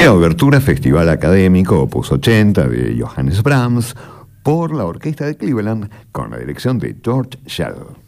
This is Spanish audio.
Primera obertura Festival Académico Opus 80 de Johannes Brahms por la Orquesta de Cleveland con la dirección de George Shell.